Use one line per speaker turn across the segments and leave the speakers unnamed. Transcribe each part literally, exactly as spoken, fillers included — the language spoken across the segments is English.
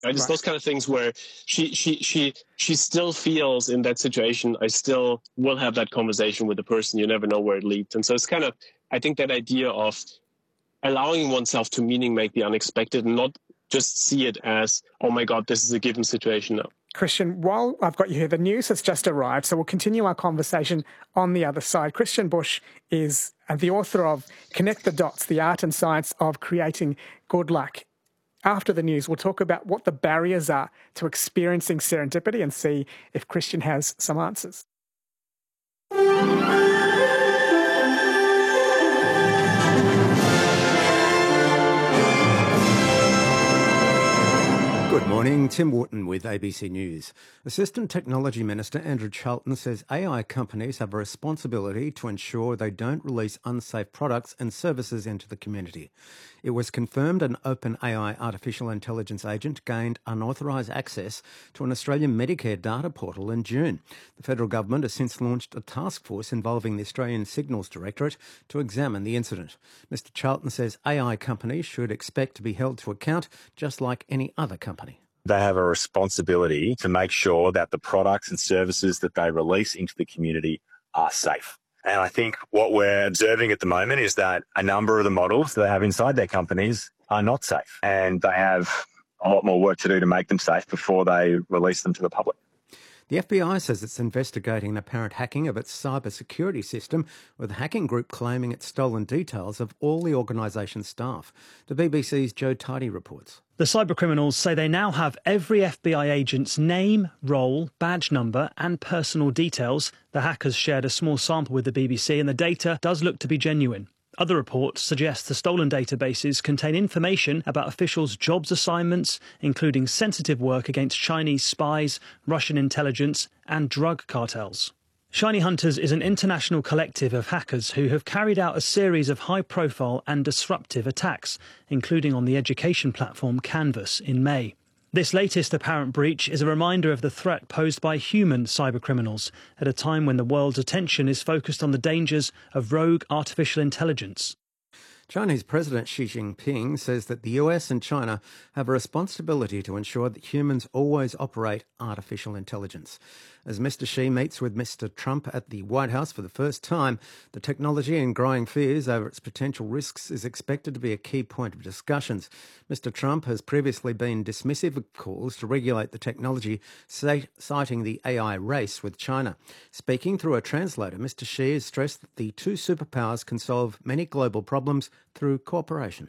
Right? It's
Right.
those kind of things where she she she she still feels in that situation, I still will have that conversation with the person. You never know where it leads. And so it's kind of, I think that idea of allowing oneself to meaning make the unexpected and not just see it as, oh my God, this is a given situation now.
Christian, while I've got you here, the news has just arrived, so we'll continue our conversation on the other side. Christian Busch is the author of Connect the Dots, The Art and Science of Creating Good Luck. After the news, we'll talk about what the barriers are to experiencing serendipity and see if Christian has some answers.
Good morning, Tim Wharton with A B C News. Assistant Technology Minister Andrew Charlton says A I companies have a responsibility to ensure they don't release unsafe products and services into the community. It was confirmed an OpenAI artificial intelligence agent gained unauthorised access to an Australian Medicare data portal in June. The federal government has since launched a task force involving the Australian Signals Directorate to examine the incident. Mister Charlton says A I companies should expect to be held to account just like any other company.
They have a responsibility to make sure that the products and services that they release into the community are safe. And I think what we're observing at the moment is that a number of the models that they have inside their companies are not safe. And they have a lot more work to do to make them safe before they release them to the public.
The F B I says it's investigating an apparent hacking of its cybersecurity system, with the hacking group claiming it's stolen details of all the organisation's staff. The B B C's Joe Tidy reports.
The cybercriminals say they now have every F B I agent's name, role, badge number and personal details. The hackers shared a small sample with the B B C and the data does look to be genuine. Other reports suggest the stolen databases contain information about officials' jobs assignments, including sensitive work against Chinese spies, Russian intelligence and drug cartels. Shiny Hunters is an international collective of hackers who have carried out a series of high-profile and disruptive attacks, including on the education platform Canvas in May. This latest apparent breach is a reminder of the threat posed by human cybercriminals at a time when the world's attention is focused on the dangers of rogue artificial intelligence.
Chinese President Xi Jinping says that the U S and China have a responsibility to ensure that humans always operate artificial intelligence. As Mister Xi meets with Mister Trump at the White House for the first time, the technology and growing fears over its potential risks is expected to be a key point of discussions. Mister Trump has previously been dismissive of calls to regulate the technology, citing the A I race with China. Speaking through a translator, Mister Xi has stressed that the two superpowers can solve many global problems through cooperation.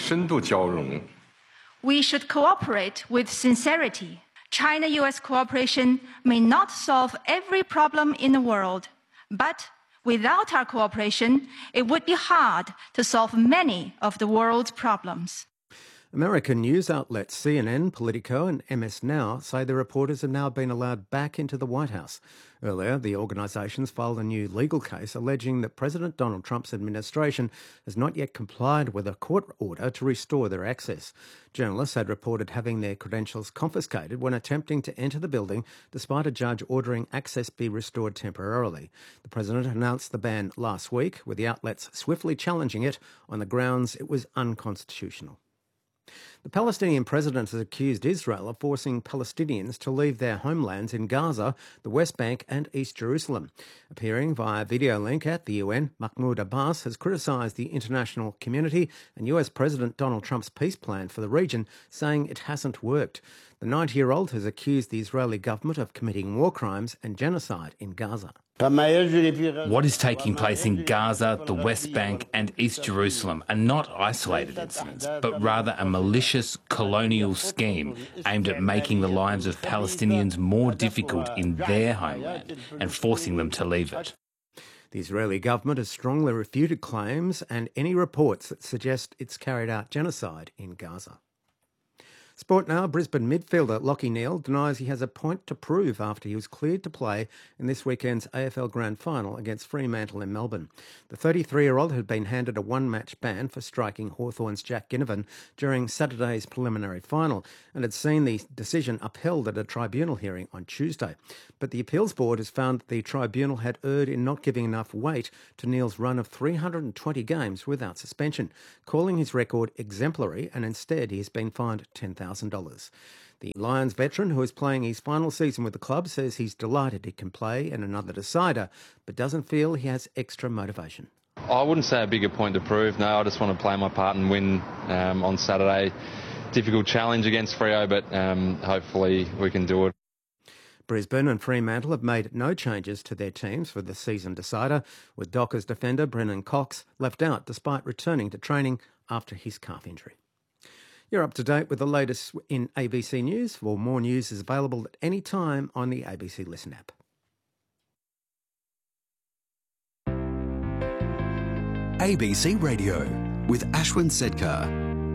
We should cooperate with sincerity. China-U S cooperation may not solve every problem in the world, but without our cooperation, it would be hard to solve many of the world's problems.
American news outlets C N N, Politico and M S Now say the reporters have now been allowed back into the White House. Earlier, the organisations filed a new legal case alleging that President Donald Trump's administration has not yet complied with a court order to restore their access. Journalists had reported having their credentials confiscated when attempting to enter the building, despite a judge ordering access be restored temporarily. The president announced the ban last week, with the outlets swiftly challenging it on the grounds it was unconstitutional. The Palestinian president has accused Israel of forcing Palestinians to leave their homelands in Gaza, the West Bank and East Jerusalem. Appearing via video link at the U N, Mahmoud Abbas has criticised the international community and U S President Donald Trump's peace plan for the region, saying it hasn't worked. The ninety-year-old has accused the Israeli government of committing war crimes and genocide in Gaza.
What is taking place in Gaza, the West Bank and East Jerusalem are not isolated incidents, but rather a malicious colonial scheme aimed at making the lives of Palestinians more difficult in their homeland and forcing them to leave it.
The Israeli government has strongly refuted claims and any reports that suggest it's carried out genocide in Gaza. Sport now, Brisbane midfielder Lachie Neale denies he has a point to prove after he was cleared to play in this weekend's A F L Grand Final against Fremantle in Melbourne. The thirty-three-year-old had been handed a one-match ban for striking Hawthorn's Jack Ginnivan during Saturday's preliminary final and had seen the decision upheld at a tribunal hearing on Tuesday. But the appeals board has found that the tribunal had erred in not giving enough weight to Neale's run of three hundred twenty games without suspension, calling his record exemplary, and instead he has been fined ten thousand thousand dollars. The Lions veteran, who is playing his final season with the club, says he's delighted he can play in another decider, but doesn't feel he has extra motivation.
I wouldn't say a bigger point to prove. No, I just want to play my part and win um, on Saturday. Difficult challenge against Freo, but um, hopefully we can do it.
Brisbane and Fremantle have made no changes to their teams for the season decider, with Dockers defender Brennan Cox left out despite returning to training after his calf injury. You're up to date with the latest in A B C News. For more news is available at any time on the A B C Listen app.
A B C Radio with Ashwin Sedkar.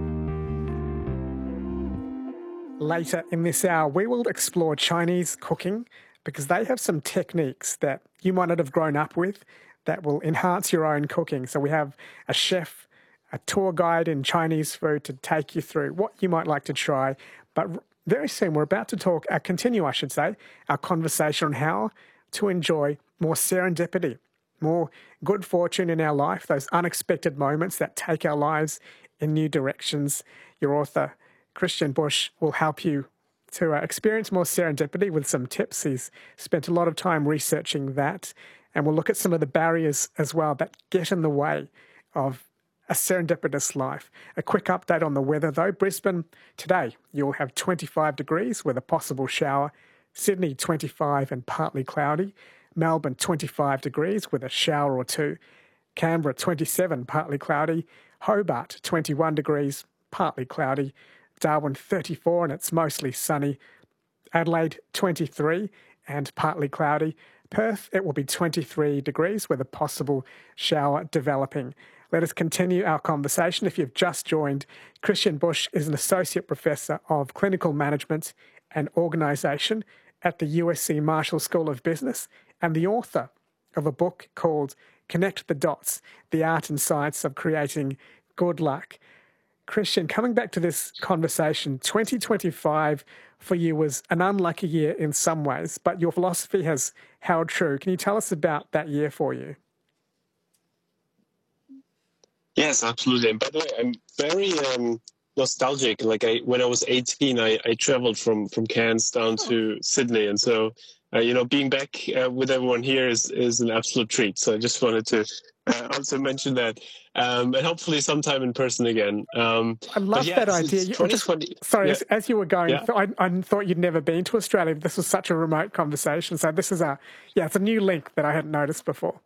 Later in this hour, we will explore Chinese cooking because they have some techniques that you might not have grown up with that will enhance your own cooking. So we have a chef, a tour guide in Chinese food to take you through what you might like to try. But very soon, we're about to talk, uh, continue, I should say, our conversation on how to enjoy more serendipity, more good fortune in our life, those unexpected moments that take our lives in new directions. Your author, Christian Busch, will help you to uh, experience more serendipity with some tips. He's spent a lot of time researching that, and we'll look at some of the barriers as well that get in the way of a serendipitous life. A quick update on the weather, though. Brisbane, today, you'll have twenty-five degrees with a possible shower. Sydney, twenty-five and partly cloudy. Melbourne, twenty-five degrees with a shower or two. Canberra, twenty-seven, partly cloudy. Hobart, twenty-one degrees, partly cloudy. Darwin, thirty-four, and it's mostly sunny. Adelaide, twenty-three and partly cloudy. Perth, it will be twenty-three degrees with a possible shower developing. Let us continue our conversation. If you've just joined, Christian Busch is an Associate Professor of Clinical Management and Organisation at the U S C Marshall School of Business and the author of a book called Connect the Dots, The Art and Science of Creating Good Luck. Christian, coming back to this conversation, twenty twenty-five for you was an unlucky year in some ways, but your philosophy has held true. Can you tell us about that year for you?
Yes, absolutely. And by the way, I'm very um, nostalgic. Like I, when I was eighteen, I, I traveled from, from Cairns down to Sydney. And so, uh, you know, being back uh, with everyone here is, is an absolute treat. So I just wanted to uh, also mention that. Um, and hopefully sometime in person again. Um,
I love
yeah,
that
it's,
idea.
It's
You, just, sorry, yeah. as, as you were going, yeah. I, I thought you'd never been to Australia. This was such a remote conversation. So this is a, yeah, it's a new link that I hadn't noticed before.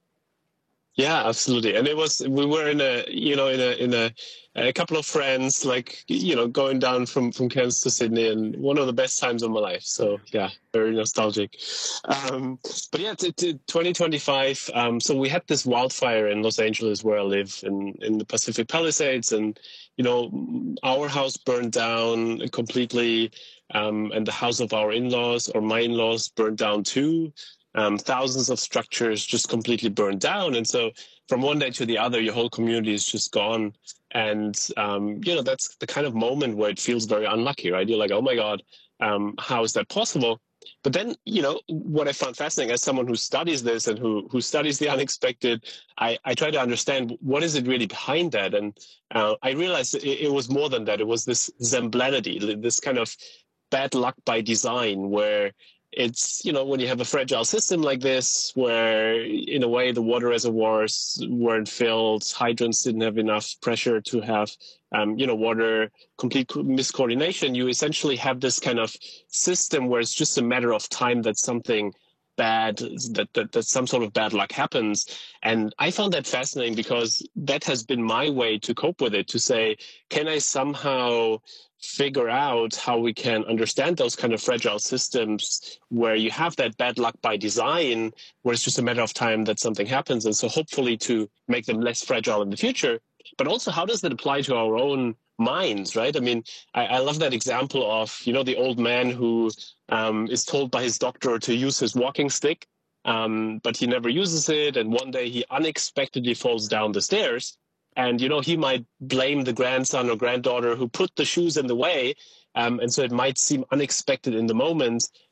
Yeah, absolutely. And it was, we were in a, you know, in a, in a, a couple of friends, like, you know, going down from, from Cairns to Sydney, and one of the best times of my life. So yeah, very nostalgic. Um, but yeah, to, to twenty twenty-five. Um, so we had this wildfire in Los Angeles where I live in, in the Pacific Palisades, and, you know, our house burned down completely. Um, and the house of our in-laws or my in-laws burned down too. Um, thousands of structures just completely burned down. And so from one day to the other, your whole community is just gone. And, um, you know, that's the kind of moment where it feels very unlucky, right? You're like, oh my God, um, how is that possible? But then, you know, what I found fascinating as someone who studies this and who, who studies the unexpected, I, I try to understand what is it really behind that. And uh, I realized it, it was more than that. It was this zemblanity, this kind of bad luck by design, where it's, you know, when you have a fragile system like this, where in a way the water reservoirs weren't filled, hydrants didn't have enough pressure to have, um, you know, water, complete miscoordination, you essentially have this kind of system where it's just a matter of time that something bad, that, that, that some sort of bad luck happens. And I found that fascinating because that has been my way to cope with it, to say, can I somehow figure out how we can understand those kind of fragile systems where you have that bad luck by design, where it's just a matter of time that something happens. And so hopefully to make them less fragile in the future, but also how does that apply to our own minds, right? I mean, I, I love that example of, you know, the old man who um, is told by his doctor to use his walking stick, um, but he never uses it. And one day he unexpectedly falls down the stairs. And, you know, he might blame the grandson or granddaughter who put the shoes in the way. Um, and so it might seem unexpected in the moment,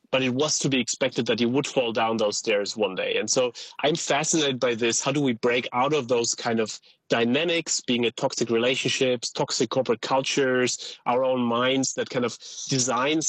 but it was to be expected that he would fall down those stairs one day. And so I'm fascinated by this. How do we break out of those kind of dynamics, being it toxic relationships, toxic corporate cultures, our own minds that kind of design